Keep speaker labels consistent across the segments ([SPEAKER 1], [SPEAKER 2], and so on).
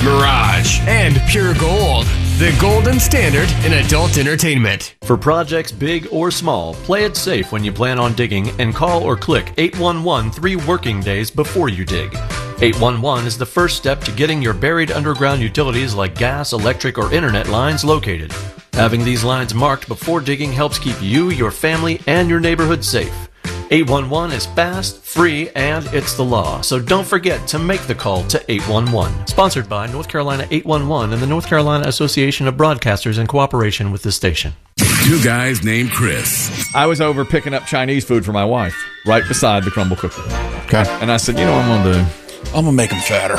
[SPEAKER 1] Mirage, and Pure Gold. The golden standard in adult entertainment.
[SPEAKER 2] For projects big or small, play it safe when you plan on digging and call or click 811 3 working days before you dig. 811 is the first step to getting your buried underground utilities like gas, electric, or internet lines located. Having these lines marked before digging helps keep you, your family, and your neighborhood safe. 811 is fast, free, and it's the law. So don't forget to make the call to 811. Sponsored by North Carolina 811 and the North Carolina Association of Broadcasters in cooperation with the station.
[SPEAKER 3] Two guys named Chris.
[SPEAKER 4] I was over picking up Chinese food for my wife, right beside the crumble cookie. Okay. And I said, you know what I'm going to do?
[SPEAKER 5] I'm going to make them fatter.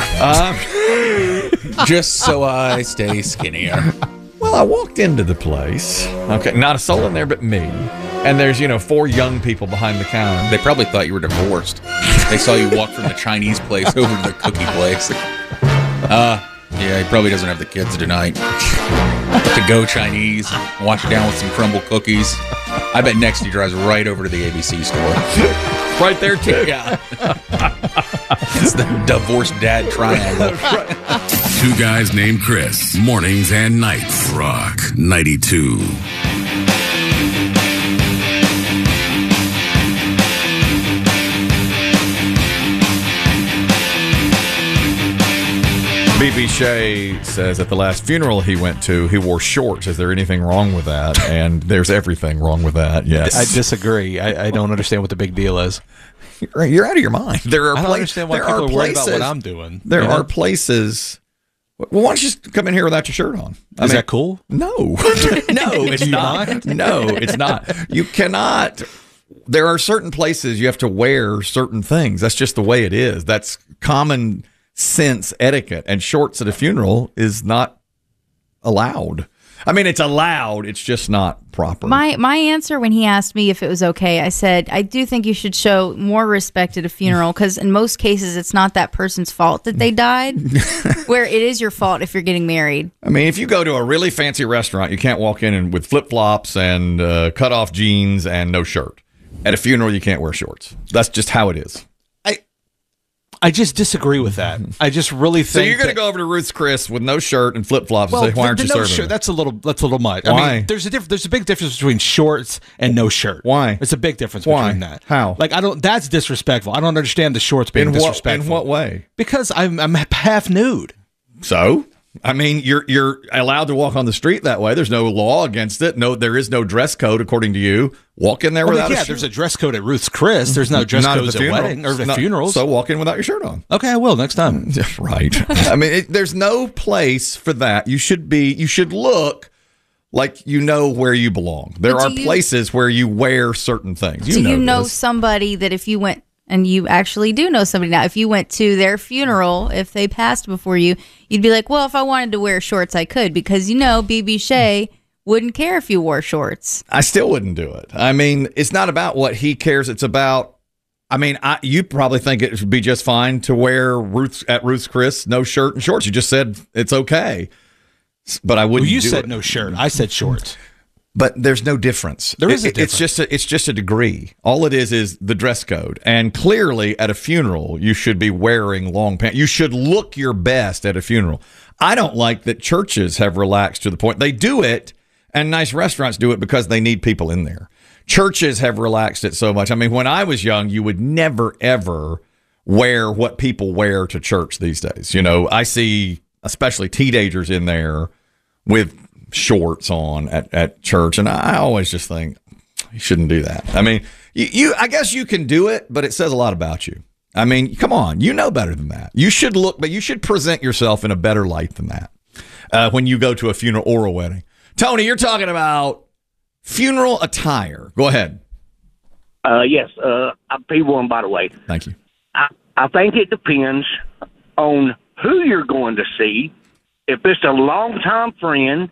[SPEAKER 5] Just so I stay skinnier.
[SPEAKER 4] Well, I walked into the place. Okay, not a soul in there but me. And there's, 4 young people behind the counter.
[SPEAKER 5] They probably thought you were divorced. They saw you walk from the Chinese place over to the cookie place. Yeah, he probably doesn't have the kids tonight. To go Chinese, wash down with some crumble cookies. I bet next he drives right over to the ABC store.
[SPEAKER 4] Right there, too.
[SPEAKER 5] Yeah. It's the divorced dad triangle.
[SPEAKER 3] Two guys named Chris. Mornings and nights. Rock 92.
[SPEAKER 4] B.B. Shea says at the last funeral he went to, he wore shorts. Is there anything wrong with that? And there's everything wrong with that, yes.
[SPEAKER 6] I disagree. I don't understand what the big deal is.
[SPEAKER 4] You're out of your mind. There are
[SPEAKER 6] I don't understand why people are worried about what I'm doing.
[SPEAKER 4] There are places. Well, why don't you just come in here without your shirt on?
[SPEAKER 6] Is that cool?
[SPEAKER 4] No. No, it's not. No, it's not. You cannot. There are certain places you have to wear certain things. That's just the way it is. That's common sense etiquette, and shorts at a funeral is not allowed. I mean, it's allowed, it's just not proper.
[SPEAKER 7] My answer when he asked me if it was okay, I said, I do think you should show more respect at a funeral, because in most cases it's not that person's fault that they died, where it is your fault if you're getting married.
[SPEAKER 4] I mean, if you go to a really fancy restaurant, you can't walk in with flip-flops and cut-off jeans and no shirt. At a funeral, you can't wear shorts. That's just how it is.
[SPEAKER 6] I just disagree with that. I just really think.
[SPEAKER 4] So you're going to go over to Ruth's Chris with no shirt and flip flops and say, "Why aren't you serving me?"
[SPEAKER 6] That's a little much.
[SPEAKER 4] Why?
[SPEAKER 6] I mean, there's a big difference between shorts and no shirt.
[SPEAKER 4] Why?
[SPEAKER 6] It's a big difference between that.
[SPEAKER 4] How?
[SPEAKER 6] Like that's disrespectful. I don't understand the shorts being disrespectful.
[SPEAKER 4] In what way?
[SPEAKER 6] Because I'm half nude.
[SPEAKER 4] So. I mean, you're allowed to walk on the street that way. There's no law against it. No, there is no dress code according to you. Walk in there without a shirt.
[SPEAKER 6] There's a dress code at Ruth's Chris. There's no dress codes at wedding or at funerals.
[SPEAKER 4] So walk in without your shirt on.
[SPEAKER 6] Okay, I will next time.
[SPEAKER 4] Right. I mean, there's no place for that. You should look like you know where you belong. There are places where you wear certain things.
[SPEAKER 7] Do you know somebody that if you went, and you actually do know somebody now, if you went to their funeral, if they passed before you, you'd be like, well, if I wanted to wear shorts, I could, because B.B. Shea wouldn't care if you wore shorts.
[SPEAKER 4] I still wouldn't do it. I mean, it's not about what he cares. It's about, you probably think it would be just fine to wear at Ruth's Chris, no shirt and shorts. You just said it's okay. But I wouldn't do it.
[SPEAKER 6] You said no shirt. I said shorts.
[SPEAKER 4] But there's no difference.
[SPEAKER 6] There is a difference.
[SPEAKER 4] It's just a degree. All it is the dress code. And clearly at a funeral, you should be wearing long pants. You should look your best at a funeral. I don't like that churches have relaxed to the point. They do it, and nice restaurants do it because they need people in there. Churches have relaxed it so much. I mean, when I was young, you would never, ever wear what people wear to church these days. I see especially teenagers in there with shorts on at church, and I always just think you shouldn't do that. I mean, I guess you can do it, but it says a lot about you. I mean, come on, you know better than that. You should but you should present yourself in a better light than that when you go to a funeral or a wedding. Tony, you're talking about funeral attire. Go ahead.
[SPEAKER 8] Yes, I'm P1, by the way.
[SPEAKER 4] Thank you.
[SPEAKER 8] I think it depends on who you're going to see. If it's a longtime friend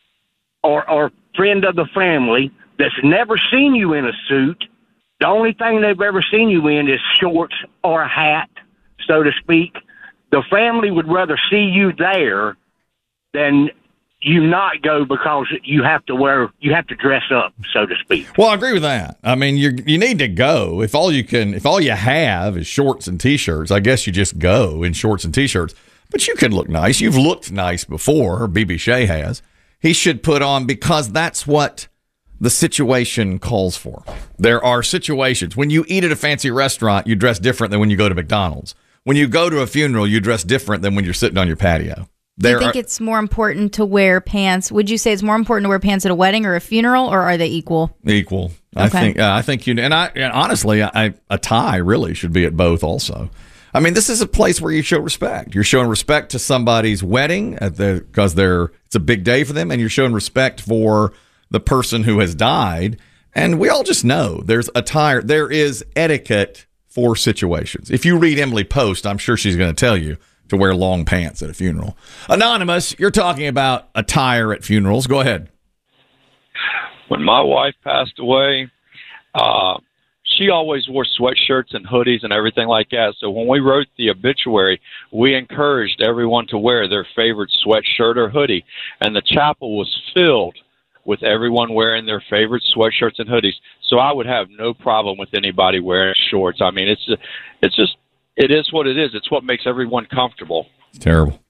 [SPEAKER 8] or friend of the family that's never seen you in a suit, the only thing they've ever seen you in is shorts or a hat, so to speak. The family would rather see you there than you not go because you have to dress up, so to speak.
[SPEAKER 4] Well, I agree with that. I mean, you need to go. If all you have is shorts and t-shirts, I guess you just go in shorts and t-shirts. But you can look nice. You've looked nice before. BB Shea has. He should put on, because that's what the situation calls for. There are situations when you eat at a fancy restaurant, you dress different than when you go to McDonald's. When you go to a funeral, you dress different than when you're sitting on your patio.
[SPEAKER 7] Do you think it's more important to wear pants? Would you say it's more important to wear pants at a wedding or a funeral, or are they equal?
[SPEAKER 4] Equal.
[SPEAKER 7] Okay.
[SPEAKER 4] I think you. And honestly, a tie really should be at both. Also, I mean, this is a place where you show respect. You're showing respect to somebody's wedding because it's a big day for them, and you're showing respect for the person who has died. And we all just know there's attire. There is etiquette for situations. If you read Emily Post, I'm sure she's going to tell you to wear long pants at a funeral. Anonymous, you're talking about attire at funerals. Go ahead.
[SPEAKER 9] When my wife passed away, she always wore sweatshirts and hoodies and everything like that. So when we wrote the obituary, we encouraged everyone to wear their favorite sweatshirt or hoodie. And the chapel was filled with everyone wearing their favorite sweatshirts and hoodies. So I would have no problem with anybody wearing shorts. I mean, it is what it is. It's what makes everyone comfortable.
[SPEAKER 4] It's terrible.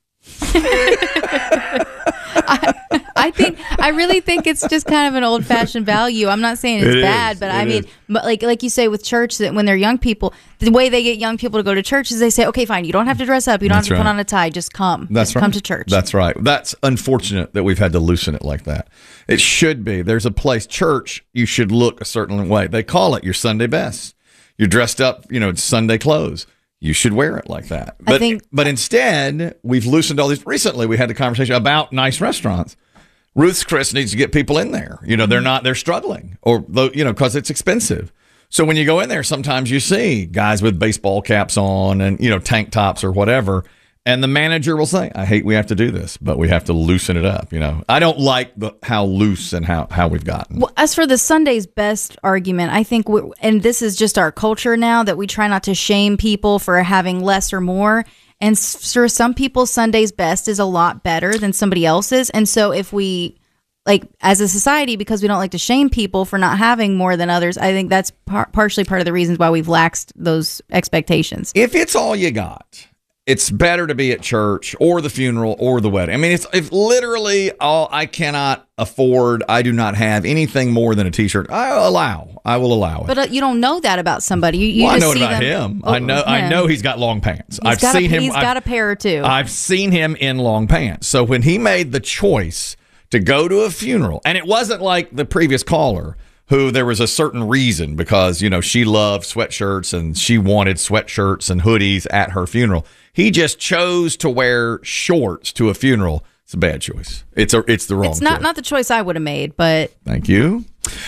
[SPEAKER 7] I really think it's just kind of an old-fashioned value. I'm not saying it's bad, but I mean, but like you say with church, that when they're young people, the way they get young people to go to church is they say, okay, fine, you don't have to dress up, you don't have to put on a tie, just come.
[SPEAKER 4] That's right.
[SPEAKER 7] Come to church.
[SPEAKER 4] That's right. That's unfortunate that we've had to loosen it like that. It should be. There's a place, church, you should look a certain way. They call it your Sunday best. You're dressed up, Sunday clothes. You should wear it like that. But instead, we've loosened all these. Recently, we had a conversation about nice restaurants. Ruth's Chris needs to get people in there. They're struggling, because it's expensive. So when you go in there, sometimes you see guys with baseball caps on and, tank tops or whatever. And the manager will say, I hate we have to do this, but we have to loosen it up. I don't like how loose and how we've gotten.
[SPEAKER 7] Well, as for the Sunday's best argument, I think, and this is just our culture now, that we try not to shame people for having less or more. And for some people, Sunday's best is a lot better than somebody else's. And so if we, as a society, because we don't like to shame people for not having more than others, I think that's partially part of the reasons why we've laxed those expectations.
[SPEAKER 4] If it's all you got, it's better to be at church or the funeral or the wedding. I mean, if literally all I cannot afford, I do not have anything more than a T-shirt, I will allow it.
[SPEAKER 7] But you don't know that about somebody. You
[SPEAKER 4] I
[SPEAKER 7] just
[SPEAKER 4] know it
[SPEAKER 7] see
[SPEAKER 4] about him. I know he's got long pants. I've seen him.
[SPEAKER 7] He's got a pair or two.
[SPEAKER 4] I've seen him in long pants. So when he made the choice to go to a funeral, and it wasn't like the previous caller, who there was a certain reason because, she loved sweatshirts and she wanted sweatshirts and hoodies at her funeral. He just chose to wear shorts to a funeral. It's a bad choice. It's the wrong choice.
[SPEAKER 7] It's not the choice I would have made, but.
[SPEAKER 4] Thank you.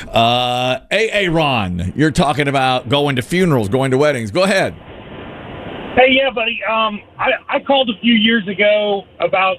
[SPEAKER 4] Ron, you're talking about going to funerals, going to weddings. Go ahead.
[SPEAKER 10] Hey, yeah, buddy. I called a few years ago about,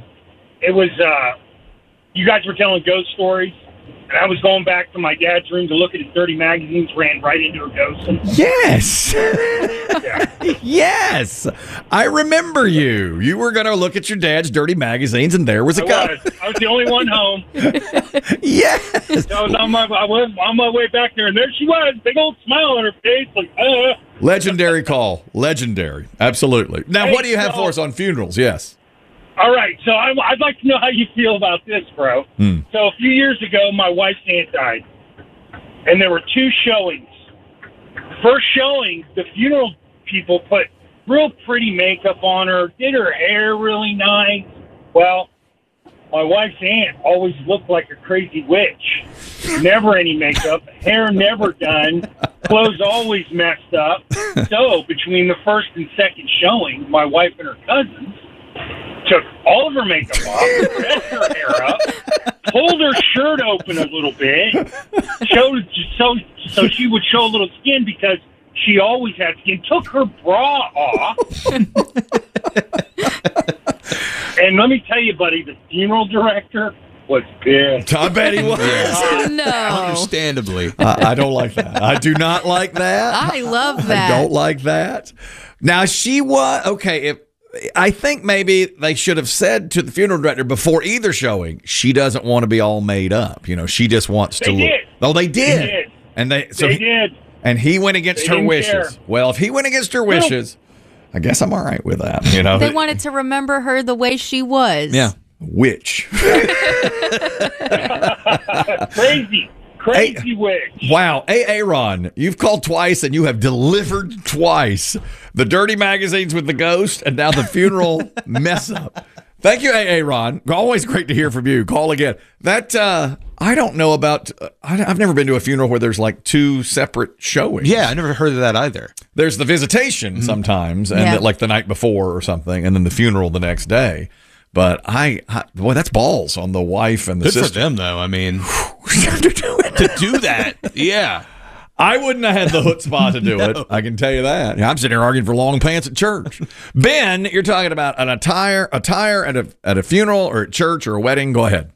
[SPEAKER 10] you guys were telling ghost stories. And I was going back to my dad's room to look at his dirty magazines, ran right into a ghost.
[SPEAKER 4] Yes.
[SPEAKER 10] Yeah.
[SPEAKER 4] Yes. I remember you. You were going to look at your dad's dirty magazines, and there was a ghost.
[SPEAKER 10] I was the only one home.
[SPEAKER 4] Yes.
[SPEAKER 10] I was on my way back there, and there she was, big old smile on her face.
[SPEAKER 4] Legendary call. Legendary. Absolutely. Now, what do you have for us on funerals? Yes.
[SPEAKER 10] All right, so I'd like to know how you feel about this, bro. So a few years ago, my wife's aunt died, and there were two showings. First showing, the funeral people put real pretty makeup on her, did her hair really nice. Well, my wife's aunt always looked like a crazy witch. Never any makeup, hair never done, clothes always messed up. So between the first and second showing, my wife and her cousins took all of her makeup off, dressed her hair up, pulled her shirt open a little bit, showed so she would show a little skin because she always had skin, took her bra off. And let me tell you, buddy, the funeral director was pissed.
[SPEAKER 4] I bet he was.
[SPEAKER 7] Oh, no.
[SPEAKER 5] Understandably.
[SPEAKER 4] I don't like that. I do not like that.
[SPEAKER 7] I love that.
[SPEAKER 4] I don't like that. Now, she was, okay, I think maybe they should have said to the funeral director before either showing, she doesn't want to be all made up. She just wants to look. Oh, they did.
[SPEAKER 10] They did.
[SPEAKER 4] And they
[SPEAKER 10] did.
[SPEAKER 4] And he went against her wishes.
[SPEAKER 10] Care.
[SPEAKER 4] Well, if he went against her wishes, I guess I'm all right with that.
[SPEAKER 7] They wanted to remember her the way she was.
[SPEAKER 4] Yeah. Witch.
[SPEAKER 10] Crazy witch.
[SPEAKER 4] Wow. Aaron, you've called twice and you have delivered twice. The dirty magazines with the ghost and now the funeral mess up. Thank you, Aaron. Always great to hear from you. Call again. That, I don't know about, I've never been to a funeral where there's like two separate showings.
[SPEAKER 6] Yeah, I never heard of that either.
[SPEAKER 4] There's the visitation sometimes, and like the night before or something, and then the funeral the next day. But boy, that's balls on the wife and the sister.
[SPEAKER 6] Good for them, though. I mean, to do that, yeah.
[SPEAKER 4] I wouldn't have had the chutzpah to do it. I can tell you that. I'm sitting here arguing for long pants at church. Ben, you're talking about an attire at a funeral or at church or a wedding. Go ahead.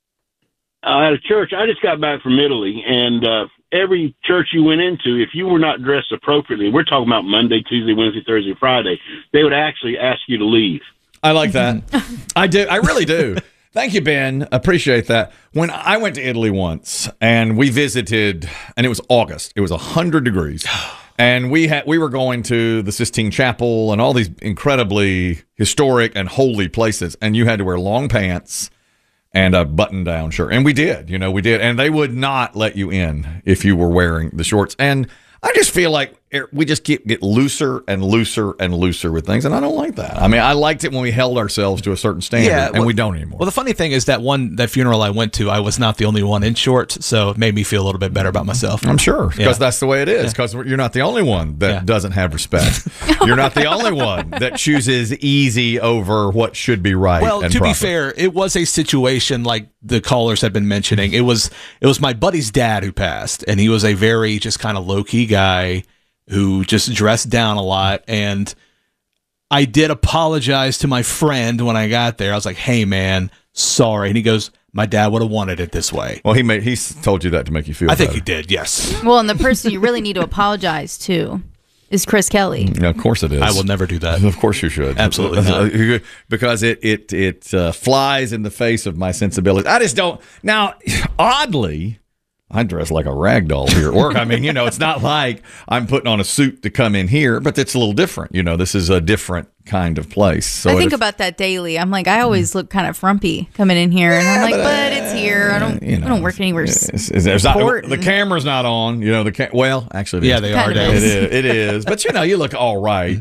[SPEAKER 11] At a church, I just got back from Italy, and every church you went into, if you were not dressed appropriately, we're talking about Monday, Tuesday, Wednesday, Thursday, Friday, they would actually ask you to leave.
[SPEAKER 4] I like that. I do. I really do. Thank you, Ben. Appreciate that. When I went to Italy once and we visited, and it was August, it was 100 degrees. And we were going to the Sistine Chapel and all these incredibly historic and holy places. And you had to wear long pants and a button-down shirt. And we did. We did. And they would not let you in if you were wearing the shorts. And I just feel like we just get looser and looser and looser with things, and I don't like that. I mean, I liked it when we held ourselves to a certain standard, and we don't anymore.
[SPEAKER 6] Well, the funny thing is that funeral I went to, I was not the only one in shorts, so it made me feel a little bit better about myself.
[SPEAKER 4] I'm sure, because that's the way it is, because you're not the only one that doesn't have respect. You're not the only one that chooses easy over what should be right.
[SPEAKER 6] Well,
[SPEAKER 4] and
[SPEAKER 6] to
[SPEAKER 4] proper.
[SPEAKER 6] be fair, it was a situation like the callers have been mentioning. It was my buddy's dad who passed, and he was a very just kind of low-key guy who just dressed down a lot. And I did apologize to my friend when I got there. I was like, hey, man, sorry. And he goes, my dad would have wanted it this way.
[SPEAKER 4] Well, he told you that to make you feel better.
[SPEAKER 6] I think he did, yes.
[SPEAKER 7] Well, and the person you really need to apologize to is Chris Kelly.
[SPEAKER 4] Yeah, of course it is.
[SPEAKER 6] I will never do that.
[SPEAKER 4] Of course you should.
[SPEAKER 6] Absolutely not.
[SPEAKER 4] Because it flies in the face of my sensibilities. I just don't. Now, oddly, I dress like a rag doll here at work. I mean, it's not like I'm putting on a suit to come in here, but it's a little different. This is a different kind of place. So
[SPEAKER 7] I think about that daily. I'm like, I always look kind of frumpy coming in here, and I'm like, but it's here. I don't work anywhere.
[SPEAKER 4] The camera's not on. Well, actually,
[SPEAKER 6] they are.
[SPEAKER 4] It is. But you look all right.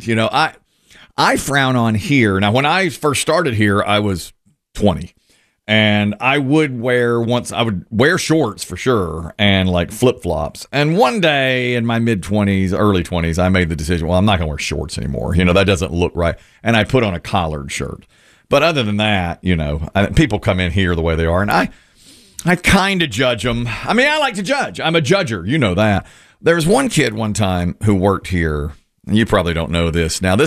[SPEAKER 4] I frown on here. Now, when I first started here, I was 20. And I would wear shorts for sure and like flip flops. And one day in my mid-20s, early 20s, I made the decision, well, I'm not going to wear shorts anymore. That doesn't look right. And I put on a collared shirt. But other than that, people come in here the way they are. And I kind of judge them. I mean, I like to judge. I'm a judger. You know that. There was one kid one time who worked here. And you probably don't know this. Now,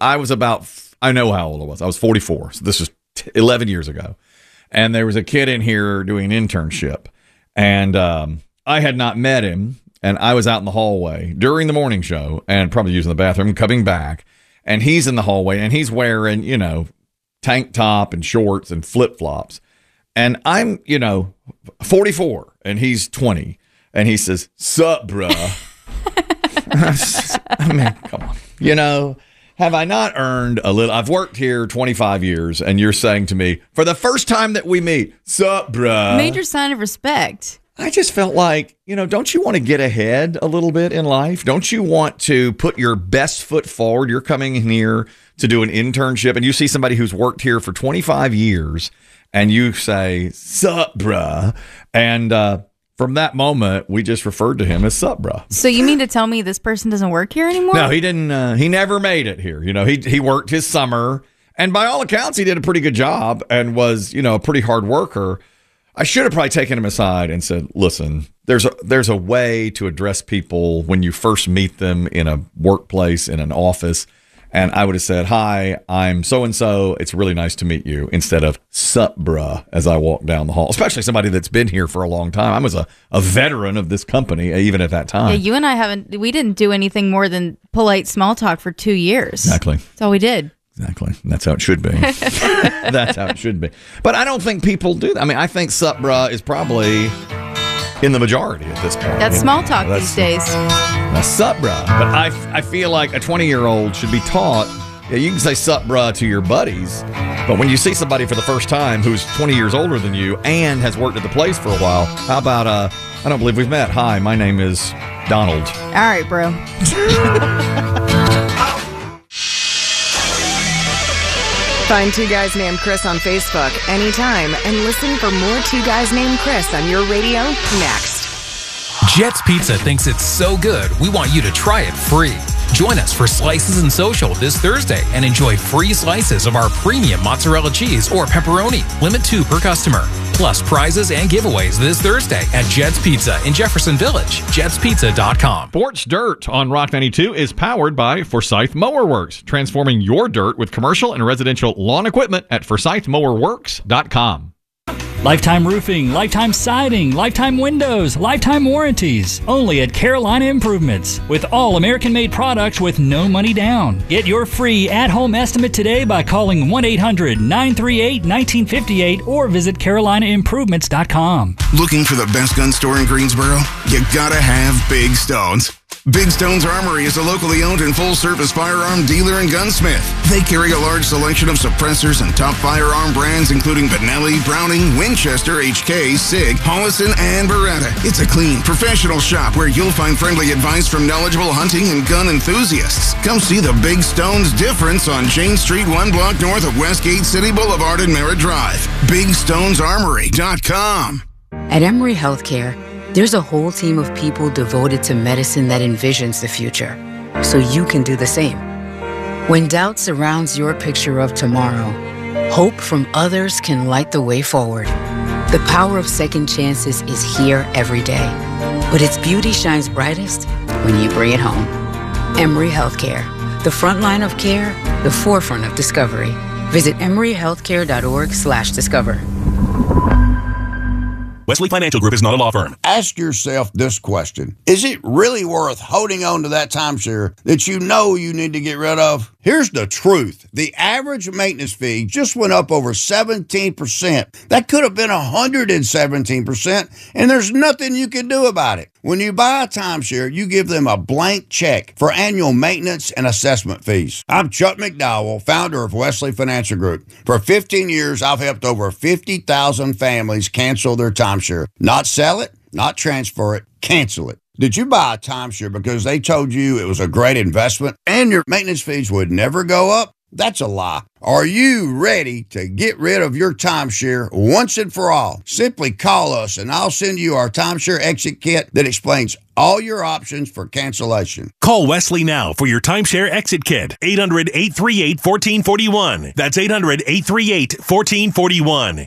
[SPEAKER 4] I know how old I was. I was 44. So this is 11 years ago. And there was a kid in here doing an internship, and I had not met him, and I was out in the hallway during the morning show and probably using the bathroom, coming back, and he's in the hallway, and he's wearing, tank top and shorts and flip-flops, and I'm, 44, and he's 20, and he says, "Sup, bruh?" I mean, come on, have I not earned a little? I've worked here 25 years, and you're saying to me, for the first time that we meet, "Sup, bruh?"
[SPEAKER 7] Major sign of respect.
[SPEAKER 4] I just felt like, don't you want to get ahead a little bit in life? Don't you want to put your best foot forward? You're coming in here to do an internship, and you see somebody who's worked here for 25 years, and you say, "Sup, bruh?" And from that moment, we just referred to him as "Sup, bruh." So
[SPEAKER 7] you mean to tell me this person doesn't work here anymore?
[SPEAKER 4] No, he didn't. He never made it here. He worked his summer, and by all accounts, he did a pretty good job and was, a pretty hard worker. I should have probably taken him aside and said, "Listen, there's a way to address people when you first meet them in a workplace, in an office." And I would have said, "Hi, I'm so-and-so. It's really nice to meet you," instead of "Sup, bruh," as I walk down the hall, especially somebody that's been here for a long time. I was a veteran of this company, even at that time.
[SPEAKER 7] Yeah, you and I we didn't do anything more than polite small talk for 2 years.
[SPEAKER 4] Exactly.
[SPEAKER 7] That's all we did.
[SPEAKER 4] Exactly. That's how it should be. That's how it should be. But I don't think people do that. I mean, I think sup, bruh is probably in the majority at this point.
[SPEAKER 7] That's small talk these days.
[SPEAKER 4] That's sup, bruh. But I feel like a 20-year-old should be taught, you can say sup, bruh to your buddies, but when you see somebody for the first time who's 20 years older than you and has worked at the place for a while, how about, I don't believe we've met. Hi, my name is Donald.
[SPEAKER 7] All right, bro.
[SPEAKER 12] Find Two Guys Named Chris on Facebook anytime and listen for more Two Guys Named Chris on your radio next.
[SPEAKER 13] Jet's Pizza thinks it's so good, we want you to try it free. Join us for Slices and Social this Thursday and enjoy free slices of our premium mozzarella cheese or pepperoni. Limit 2 per customer. Plus prizes and giveaways this Thursday at Jet's Pizza in Jefferson Village. JetsPizza.com.
[SPEAKER 14] Sports Dirt on Rock 92 is powered by Forsyth Mower Works, transforming your dirt with commercial and residential lawn equipment at ForsythMowerWorks.com.
[SPEAKER 15] Lifetime roofing, lifetime siding, lifetime windows, lifetime warranties. Only at Carolina Improvements. With all American-made products with no money down. Get your free at-home estimate today by calling 1-800-938-1958 or visit CarolinaImprovements.com.
[SPEAKER 16] Looking for the best gun store in Greensboro? You gotta have Big Stones. Big Stones Armory is a locally owned and full-service firearm dealer and gunsmith. They carry a large selection of suppressors and top firearm brands including Benelli, Browning, Winchester, HK, SIG, Hollison, and Beretta. It's a clean, professional shop where you'll find friendly advice from knowledgeable hunting and gun enthusiasts. Come see the Big Stones difference on Jane Street, 1 block north of Westgate City Boulevard and Merritt Drive. BigStonesArmory.com.
[SPEAKER 17] At Emory Healthcare, there's a whole team of people devoted to medicine that envisions the future, so you can do the same. When doubt surrounds your picture of tomorrow, hope from others can light the way forward. The power of second chances is here every day, but its beauty shines brightest when you bring it home. Emory Healthcare, the front line of care, the forefront of discovery. Visit emoryhealthcare.org/discover.
[SPEAKER 18] Wesley Financial Group is not a law firm.
[SPEAKER 19] Ask yourself this question. Is it really worth holding on to that timeshare that you know you need to get rid of? Here's the truth. The average maintenance fee just went up over 17%. That could have been 117%, and there's nothing you can do about it. When you buy a timeshare, you give them a blank check for annual maintenance and assessment fees. I'm Chuck McDowell, founder of Wesley Financial Group. For 15 years, I've helped over 50,000 families cancel their timeshare. Not sell it, not transfer it, cancel it. Did you buy a timeshare because they told you it was a great investment and your maintenance fees would never go up? That's a lie. Are you ready to get rid of your timeshare once and for all? Simply call us and I'll send you our timeshare exit kit that explains all your options for cancellation.
[SPEAKER 18] Call Wesley now for your timeshare exit kit. 800-838-1441. That's 800-838-1441.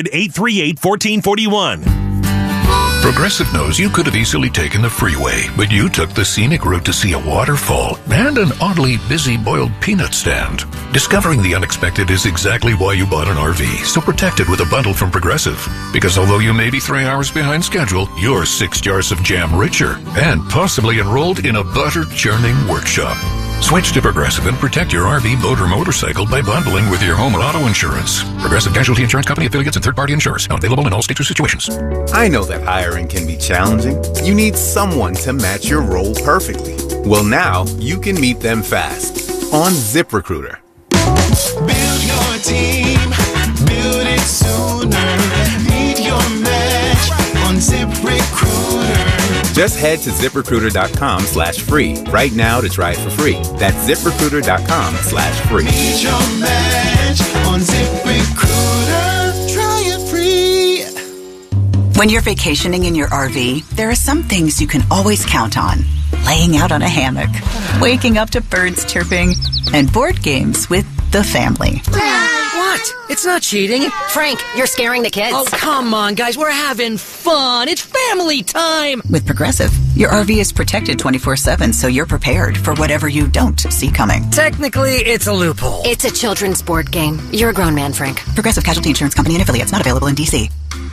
[SPEAKER 18] 800-838-1441.
[SPEAKER 20] Progressive knows you could have easily taken the freeway, but you took the scenic route to see a waterfall and an oddly busy boiled peanut stand. Discovering the unexpected is exactly why you bought an RV, so protect it with a bundle from Progressive. Because although you may be 3 hours behind schedule, you're 6 jars of jam richer and possibly enrolled in a butter-churning workshop. Switch to Progressive and protect your RV, boat, or motorcycle by bundling with your home and auto insurance. Progressive Casualty Insurance Company affiliates and third-party insurers. Not available in all states or situations.
[SPEAKER 21] I know that hiring can be challenging. You need someone to match your role perfectly. Well, now you can meet them fast on ZipRecruiter.
[SPEAKER 22] Build your team, build it sooner. Meet your match on ZipRecruiter.
[SPEAKER 21] Just head to ZipRecruiter.com/free right now to try it for free. That's ZipRecruiter.com/free.
[SPEAKER 22] Meet your match on ZipRecruiter. Try it free.
[SPEAKER 23] When you're vacationing in your RV, there are some things you can always count on. Laying out on a hammock, waking up to birds chirping, and board games with the family.
[SPEAKER 24] What? It's not cheating.
[SPEAKER 25] Frank, you're scaring the kids.
[SPEAKER 24] Oh, come on, guys. We're having fun. It's family time.
[SPEAKER 23] With Progressive, your RV is protected 24/7, so you're prepared for whatever you don't see coming.
[SPEAKER 24] Technically, it's a loophole.
[SPEAKER 25] It's a children's board game. You're a grown man, Frank.
[SPEAKER 23] Progressive Casualty Insurance Company and affiliates, not available in D.C.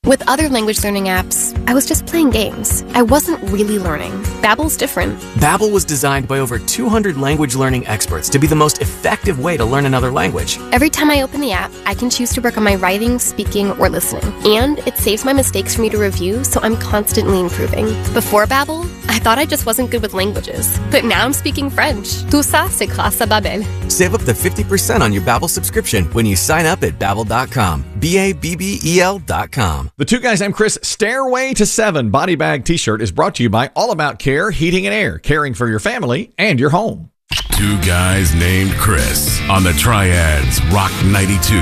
[SPEAKER 1] With other language learning apps, I was just playing games. I wasn't really learning. Babbel's different.
[SPEAKER 2] Babbel was designed by over 200 language learning experts to be the most effective way to learn another language.
[SPEAKER 1] Every time I open the app, I can choose to work on my writing, speaking, or listening. And it saves my mistakes for me to review, so I'm constantly improving. Before Babbel, I thought I just wasn't good with languages. But now I'm speaking French. Tout ça, c'est grâce à Babbel.
[SPEAKER 2] Save up to 50% on your Babbel subscription when you sign up at Babbel.com. BABBEL.com.
[SPEAKER 4] The Two Guys Named Chris Stairway to 7 body bag t-shirt is brought to you by All About Care Heating and Air, caring for your family and your home.
[SPEAKER 3] Two Guys Named Chris on the Triads Rock 92.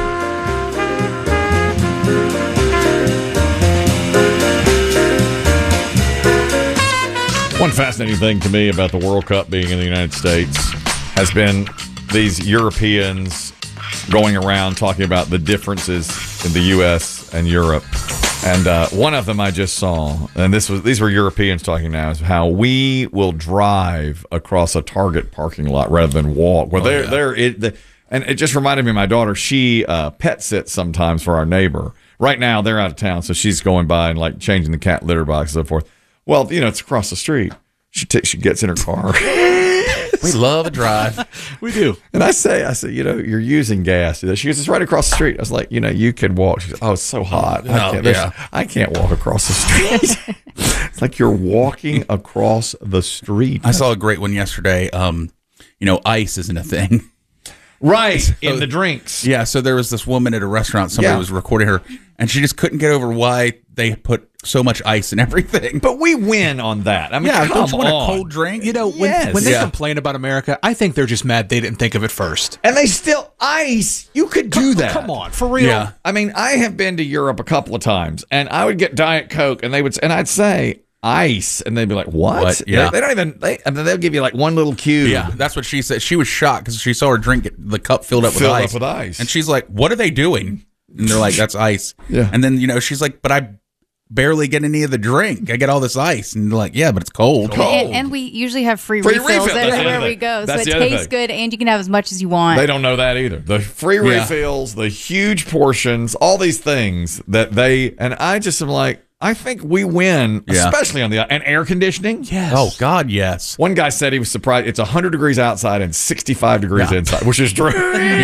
[SPEAKER 4] One fascinating thing to me about the World Cup being in the United States has been these Europeans going around talking about the differences in the U.S. and Europe. And one of them I just saw, and these were Europeans talking now, is how we will drive across a Target parking lot rather than walk. Well, and it just reminded me of my daughter. She pet sits sometimes for our neighbor. Right now, they're out of town, so she's going by and like changing the cat litter box and so forth. Well, you know, it's across the street. She gets in her car.
[SPEAKER 5] We love a drive.
[SPEAKER 6] We do.
[SPEAKER 4] And I say, you know, you're using gas. She goes, it's right across the street. I was like, you know, you can walk. She goes, oh, it's so hot. I can't walk across the street. It's like you're walking across the street.
[SPEAKER 5] I saw a great one yesterday. You know, ice isn't a thing.
[SPEAKER 4] Right, in the drinks.
[SPEAKER 5] Yeah, so there was this woman at a restaurant, somebody was recording her, and she just couldn't get over why they put so much ice in everything.
[SPEAKER 4] But we win on that. I mean,
[SPEAKER 5] don't you want a cold drink?
[SPEAKER 6] You know, when they complain about America, I think they're just mad they didn't think of it first.
[SPEAKER 4] And they still, ice, you could do that.
[SPEAKER 6] Come on, for real.
[SPEAKER 4] Yeah. I mean, I have been to Europe a couple of times, and I would get Diet Coke, and I'd say, ice, and they'd be like, what?
[SPEAKER 5] Yeah.
[SPEAKER 4] They don't even, they'll give you like one little cube.
[SPEAKER 5] Yeah, that's what she said. She was shocked because she saw her drink the cup filled up with ice. And she's like, what are they doing? And they're like, that's ice.
[SPEAKER 4] Yeah.
[SPEAKER 5] And then, you know, she's like, but I barely get any of the drink. I get all this ice. And they're like, yeah, but it's cold.
[SPEAKER 7] And we usually have free refills everywhere we go. So it tastes good, and you can have as much as you want.
[SPEAKER 4] They don't know that either. The free refills, the huge portions, all these things that and I just am like, I think we win, especially on and air conditioning.
[SPEAKER 6] Yes.
[SPEAKER 5] Oh, God, yes.
[SPEAKER 4] One guy said he was surprised. It's 100 degrees outside and 65 degrees inside, which is true.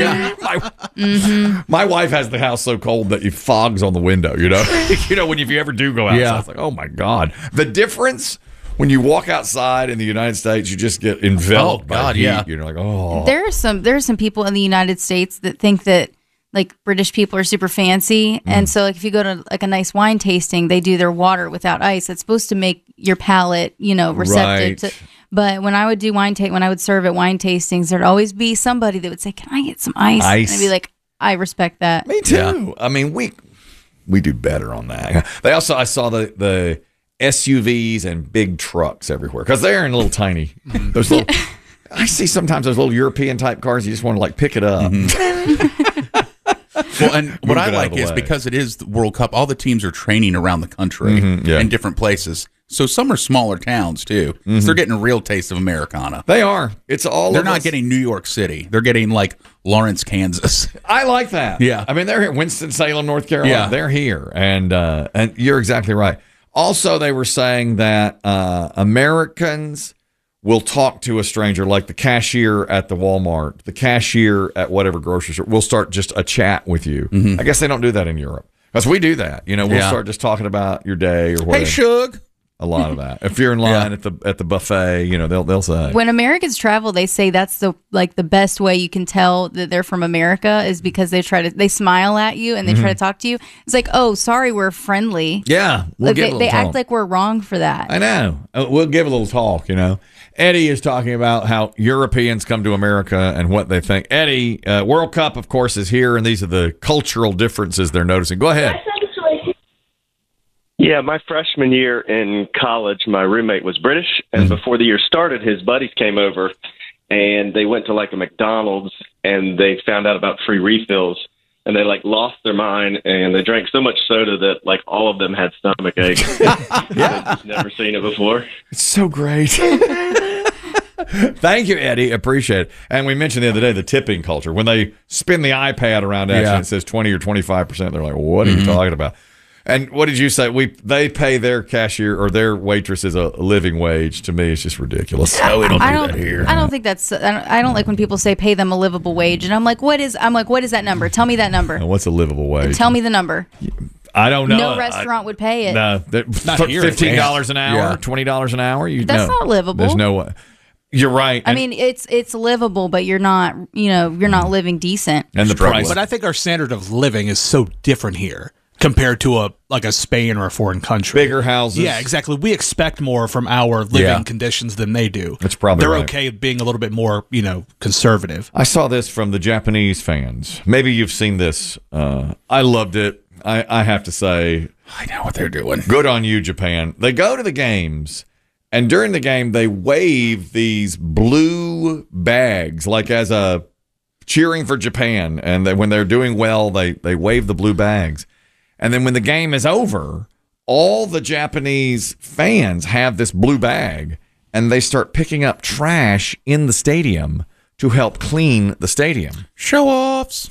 [SPEAKER 4] My wife has the house so cold that it fogs on the window, you know? You know, if you ever do go outside, it's like, oh, my God. The difference when you walk outside in the United States, you just get enveloped by heat. You're like, oh.
[SPEAKER 7] There are some people in the United States that think that like British people are super fancy. And so like if you go to like a nice wine tasting, they do their water without ice. It's supposed to make your palate, you know, receptive to. But when I would do when I would serve at wine tastings, there'd always be somebody that would say, "Can I get some ice?" And I'd be like, "I respect that."
[SPEAKER 4] Me too. Yeah. I mean, we do better on that. I saw the SUVs and big trucks everywhere because they're in little tiny. Those little. I see sometimes those little European type cars. You just want to like pick it up.
[SPEAKER 5] Well, and what I like is because it is the World Cup, all the teams are training around the country in different places. So some are smaller towns too. So they're getting a real taste of Americana.
[SPEAKER 4] They are. It's all.
[SPEAKER 5] They're not getting New York City. They're getting like Lawrence, Kansas.
[SPEAKER 4] I like that.
[SPEAKER 5] Yeah.
[SPEAKER 4] I mean, they're here. Winston-Salem, North Carolina.
[SPEAKER 5] Yeah.
[SPEAKER 4] They're here, and you're exactly right. Also, they were saying that Americans will talk to a stranger, like the cashier at the Walmart, the cashier at whatever grocery store. We'll start just a chat with you. I guess they don't do that in Europe. Because we do that. You know, we'll start just talking about your day or whatever.
[SPEAKER 5] Hey, Shug.
[SPEAKER 4] A lot of that. If you're in line at the buffet, you know, they'll say.
[SPEAKER 7] When Americans travel, they say that's the best way you can tell that they're from America is because they smile at you and they try to talk to you. It's like, oh, sorry, we're friendly.
[SPEAKER 4] Yeah,
[SPEAKER 7] they act like we're wrong for that.
[SPEAKER 4] I know. We'll give a little talk, you know. Eddie is talking about how Europeans come to America and what they think. Eddie, World Cup, of course, is here, and these are the cultural differences they're noticing. Go ahead.
[SPEAKER 8] Yeah, my freshman year in college, my roommate was British, and before the year started, his buddies came over, and they went to like a McDonald's, and they found out about free refills, and they like lost their mind, and they drank so much soda that like all of them had stomach aches. I've never seen it before.
[SPEAKER 4] It's so great. Thank you, Eddie. Appreciate it. And we mentioned the other day the tipping culture. When they spin the iPad around and it says 20 or 25%, they're like, what are you talking about? And what did you say? They pay their cashier or their waitresses a living wage. To me, it's just ridiculous.
[SPEAKER 5] No, we don't do that here.
[SPEAKER 7] I don't think that's. I don't like when people say pay them a livable wage, and I'm like, what is that number? Tell me that number.
[SPEAKER 4] And what's a livable wage?
[SPEAKER 7] Tell me the number.
[SPEAKER 4] I don't know.
[SPEAKER 7] No restaurant would pay it.
[SPEAKER 4] No, $15 an hour,
[SPEAKER 5] Yeah.
[SPEAKER 4] $20 an hour.
[SPEAKER 7] That's not livable.
[SPEAKER 4] There's no way. You're right.
[SPEAKER 7] I mean, it's livable, but you're not. You're not living decent.
[SPEAKER 4] And the price.
[SPEAKER 6] But I think our standard of living is so different here compared to a Spain or a foreign country.
[SPEAKER 4] Bigger houses.
[SPEAKER 6] Yeah, exactly. We expect more from our living conditions than they do.
[SPEAKER 4] That's probably
[SPEAKER 6] They're
[SPEAKER 4] right.
[SPEAKER 6] okay with being a little bit more, conservative.
[SPEAKER 4] I saw this from the Japanese fans. Maybe you've seen this. I loved it. I have to say,
[SPEAKER 5] I know what they're doing.
[SPEAKER 4] Good on you, Japan. They go to the games, and during the game, they wave these blue bags, like as a cheering for Japan. And when they're doing well, they wave the blue bags. And then when the game is over, all the Japanese fans have this blue bag, and they start picking up trash in the stadium to help clean the stadium.
[SPEAKER 5] Show-offs.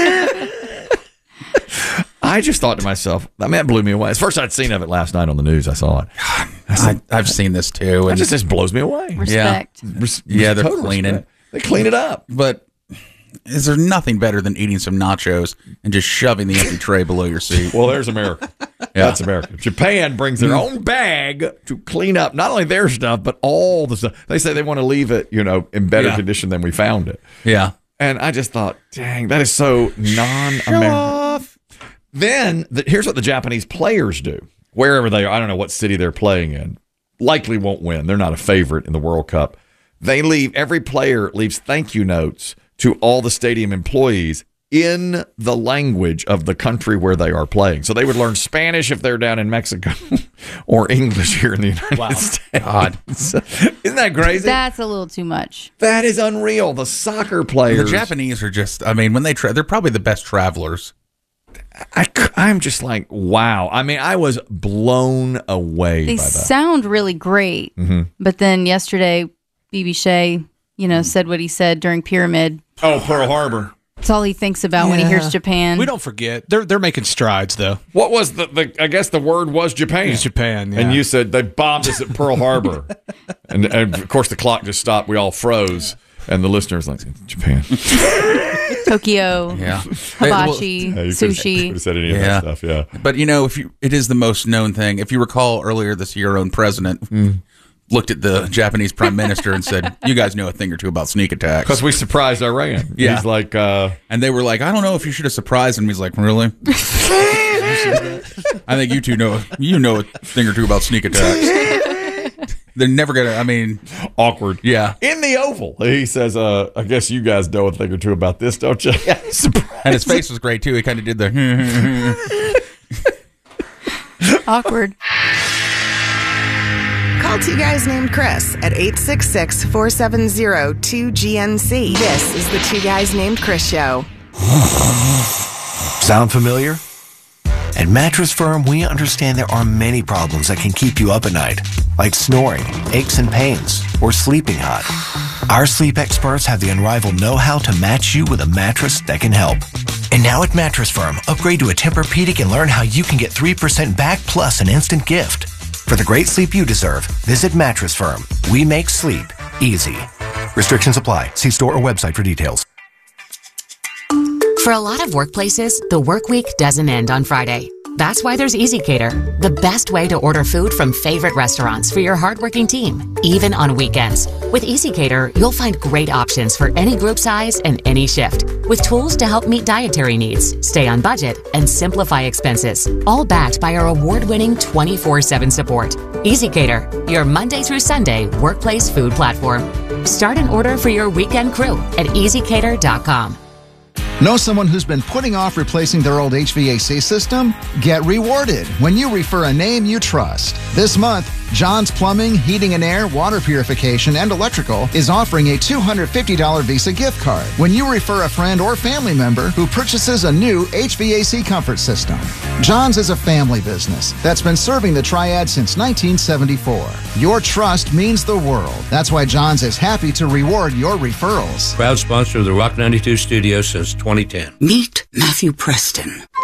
[SPEAKER 4] I just thought to myself, that blew me away. It's the first I'd seen of it last night on the news. I saw it.
[SPEAKER 5] I've seen this too.
[SPEAKER 4] And it just blows me away.
[SPEAKER 7] Respect.
[SPEAKER 5] Yeah, they're
[SPEAKER 4] Total
[SPEAKER 5] cleaning.
[SPEAKER 4] respect. They clean it up.
[SPEAKER 5] But is there nothing better than eating some nachos and just shoving the empty tray below your seat?
[SPEAKER 4] Well, there's America. That's America. Japan brings their own bag to clean up not only their stuff, but all the stuff. They say they want to leave it, in better condition than we found it.
[SPEAKER 5] Yeah.
[SPEAKER 4] And I just thought, dang, that is so non-American. Then, here's what the Japanese players do. Wherever they are, I don't know what city they're playing in. Likely won't win. They're not a favorite in the World Cup. Every player leaves thank you notes to all the stadium employees in the language of the country where they are playing. So they would learn Spanish if they're down in Mexico or English here in the United States.
[SPEAKER 5] God.
[SPEAKER 4] Isn't that crazy?
[SPEAKER 7] That's a little too much.
[SPEAKER 4] That is unreal. The soccer players.
[SPEAKER 5] The Japanese are just, when they they're probably the best travelers.
[SPEAKER 4] I'm just like, wow. I was blown away
[SPEAKER 7] They
[SPEAKER 4] by that.
[SPEAKER 7] sound really great, but then yesterday, BB Shea, said what he said during Pyramid.
[SPEAKER 4] Oh, Pearl Harbor.
[SPEAKER 7] That's all he thinks about when he hears Japan.
[SPEAKER 6] We don't forget. They're making strides, though.
[SPEAKER 4] What was I guess the word was Japan.
[SPEAKER 6] It's Japan, yeah.
[SPEAKER 4] And you said they bombed us at Pearl Harbor. and of course, the clock just stopped. We all froze. And the listeners like, Japan.
[SPEAKER 7] Tokyo.
[SPEAKER 5] Yeah.
[SPEAKER 7] Hibachi. Sushi.
[SPEAKER 4] Could have said any of that stuff, yeah.
[SPEAKER 5] But, it is the most known thing. If you recall earlier this year, our own president looked at the Japanese prime minister and said, you guys know a thing or two about sneak attacks.
[SPEAKER 4] Because we surprised Iran.
[SPEAKER 5] Yeah.
[SPEAKER 4] He's like...
[SPEAKER 5] and they were like, I don't know if you should have surprised him. He's like, really? I think you two know a thing or two about sneak attacks. They're never going to,
[SPEAKER 4] awkward.
[SPEAKER 5] Yeah.
[SPEAKER 4] In the Oval, he says, I guess you guys know a thing or two about this, don't you?
[SPEAKER 5] And his face was great, too. He kind of did the...
[SPEAKER 7] Awkward.
[SPEAKER 9] Call two guys named Chris at 866-470-2GNC. This is the Two Guys Named Chris Show.
[SPEAKER 10] Sound familiar? At Mattress Firm, we understand there are many problems that can keep you up at night, like snoring, aches and pains, or sleeping hot. Our sleep experts have the unrivaled know-how to match you with a mattress that can help. And now at Mattress Firm, upgrade to a Tempur-Pedic and learn how you can get 3% back plus an instant gift. For the great sleep you deserve, visit Mattress Firm. We make sleep easy. Restrictions apply. See store or website for details.
[SPEAKER 11] For a lot of workplaces, the work week doesn't end on Friday. That's why there's EasyCater, the best way to order food from favorite restaurants for your hardworking team, even on weekends. With EasyCater, you'll find great options for any group size and any shift, with tools to help meet dietary needs, stay on budget, and simplify expenses, all backed by our award-winning 24/7 support. EasyCater, your Monday through Sunday workplace food platform. Start an order for your weekend crew at easycater.com.
[SPEAKER 12] Know someone who's been putting off replacing their old HVAC system? Get rewarded when you refer a name you trust. This month, John's Plumbing, Heating and Air, Water Purification, and Electrical is offering a $250 Visa gift card when you refer a friend or family member who purchases a new HVAC comfort system. John's is a family business that's been serving the Triad since 1974. Your trust means the world. That's why John's is happy to reward your referrals.
[SPEAKER 25] Proud sponsor of the Rock 92 studio since 2010.
[SPEAKER 23] Meet Matthew Preston,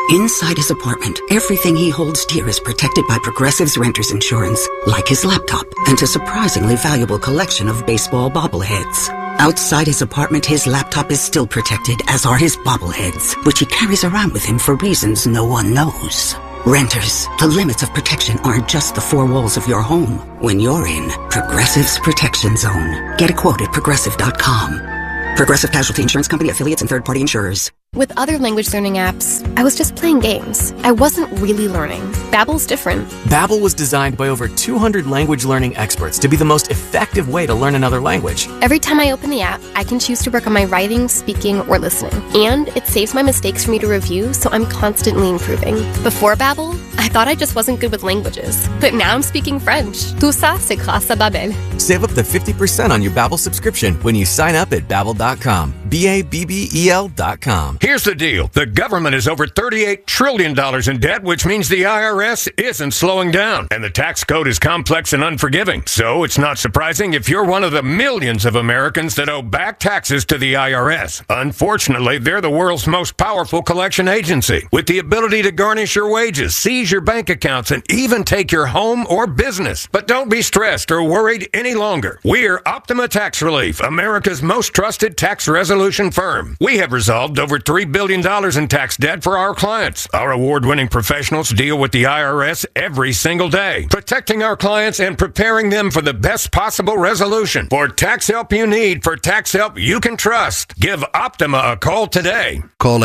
[SPEAKER 13] Inside his apartment, everything he holds dear is protected by Progressive's Renter's Insurance, like his laptop and a surprisingly valuable collection of baseball bobbleheads. Outside his apartment, his laptop is still protected, as are his bobbleheads, which he carries around with him for reasons no one knows. Renters, the limits of protection aren't just the four walls of your home. When you're in Progressive's Protection Zone, get a quote at Progressive.com. Progressive Casualty Insurance Company, affiliates, and third-party insurers.
[SPEAKER 1] With other language learning apps, I was just playing games. I wasn't really learning. Babbel's different.
[SPEAKER 2] Babbel was designed by over 200 language learning experts to be the most effective way to learn another language.
[SPEAKER 1] Every time I open the app, I can choose to work on my writing, speaking, or listening. And it saves my mistakes for me to review, so I'm constantly improving. Before Babbel, I thought I just wasn't good with languages. But now I'm speaking French. Tout ça, c'est grâce à Babbel.
[SPEAKER 2] Save up to 50% on your Babbel subscription when you sign up at Babbel.com. Babbel.com.
[SPEAKER 14] Here's the deal. The government is over $38 trillion in debt, which means the IRS isn't slowing down. And the tax code is complex and unforgiving. So it's not surprising if you're one of the millions of Americans that owe back taxes to the IRS. Unfortunately, they're the world's most powerful collection agency, with the ability to garnish your wages, seize your bank accounts, and even take your home or business. But don't be stressed or worried any longer. We're Optima Tax Relief, America's most trusted tax resolution firm. We have resolved over $3 billion in tax debt for our clients. Our award-winning professionals deal with the IRS every single day, protecting our clients and preparing them for the best possible resolution. For tax help you need, for tax help you can trust, give Optima a call today.
[SPEAKER 15] Call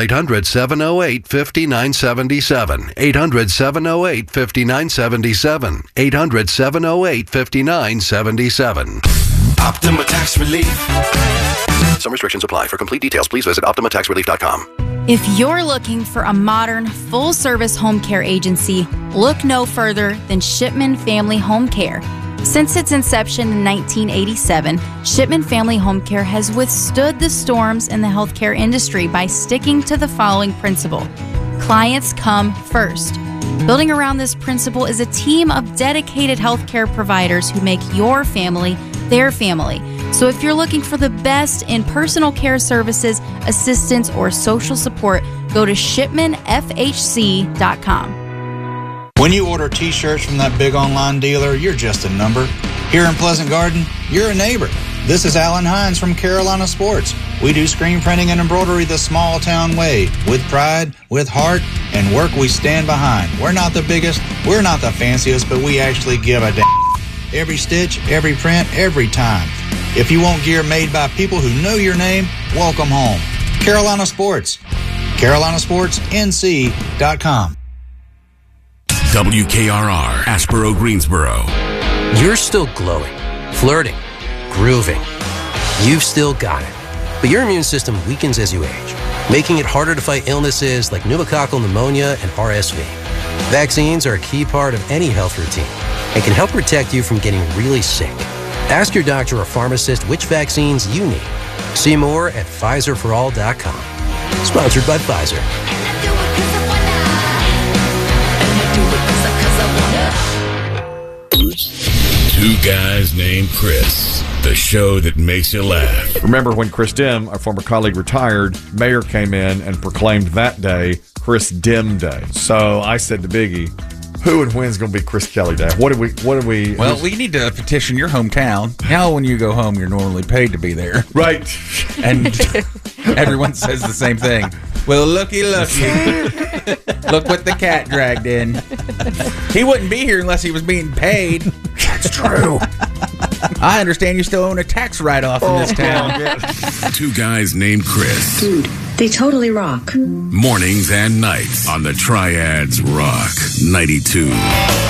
[SPEAKER 15] 800-708-5977. 800-708-5977. 800-708-5977.
[SPEAKER 22] Optima Tax Relief.
[SPEAKER 15] Some restrictions apply. For complete details, please visit OptimaTaxRelief.com.
[SPEAKER 7] If you're looking for a modern, full-service home care agency, look no further than Shipman Family Home Care. Since its inception in 1987, Shipman Family Home Care has withstood the storms in the healthcare industry by sticking to the following principle: clients come first. Building around this principle is a team of dedicated healthcare providers who make your family their family. So if you're looking for the best in personal care services, assistance, or social support, go to shipmanfhc.com.
[SPEAKER 16] When you order t-shirts from that big online dealer, you're just a number. Here in Pleasant Garden, you're a neighbor. This is Alan Hines from Carolina Sports. We do screen printing and embroidery the small town way, with pride, with heart, and work we stand behind. We're not the biggest, we're not the fanciest, but we actually give a damn. Every stitch, every print, every time. If you want gear made by people who know your name, welcome home. Carolina Sports. CarolinaSportsNC.com.
[SPEAKER 3] WKRR, Ashboro, Greensboro.
[SPEAKER 25] You're still glowing, flirting, grooving. You've still got it. But your immune system weakens as you age, making it harder to fight illnesses like pneumococcal pneumonia and RSV. Vaccines are a key part of any health routine and can help protect you from getting really sick. Ask your doctor or pharmacist which vaccines you need. See more at PfizerForAll.com. Sponsored by Pfizer.
[SPEAKER 3] Two Guys Named Chris, the show that makes you laugh.
[SPEAKER 4] Remember when Chris Dim, our former colleague, retired, Mayor came in and proclaimed that day Chris Dim Day. So I said to Biggie, who and when's going to be Chris Kelly Day? What do we?
[SPEAKER 5] Well, we need to petition your hometown. Now, when you go home, you're normally paid to be there,
[SPEAKER 4] right?
[SPEAKER 5] And everyone says the same thing. Well, looky. Look what the cat dragged in. He wouldn't be here unless he was being paid. That's true. I understand you still own a tax write-off in this town.
[SPEAKER 3] Two Guys Named Chris.
[SPEAKER 26] Dude, they totally rock.
[SPEAKER 3] Mornings and nights on the Triads Rock 92.